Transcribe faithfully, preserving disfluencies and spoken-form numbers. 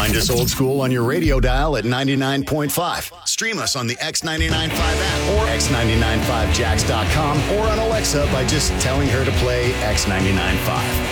Find us old school on your radio dial at ninety-nine point five. Stream us on the X ninety-nine point five app or x nine nine five jacks dot com or on Alexa by just telling her to play X ninety-nine point five.